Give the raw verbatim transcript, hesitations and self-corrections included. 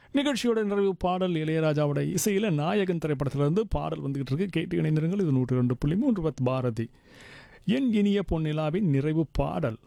நிகழ்ச்சியோட நிறைவு பாடல் இளையராஜாவோட இசையில் நாயகன் திரைப்படத்திலிருந்து பாடல் வந்துகிட்டு இருக்கு. கேட்டு இணைந்திருங்கள். இது நூற்றி ரெண்டு புள்ளி மூன்று பத்து பாரதி என் இனிய பொன்னிலாவின் நிறைவு பாடல்.